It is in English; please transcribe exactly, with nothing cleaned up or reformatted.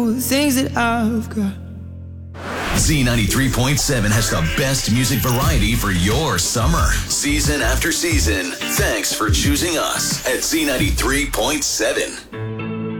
the things that I've got. Z ninety-three point seven has the best music variety for your summer, season after season. Thanks for choosing us at Z ninety-three point seven.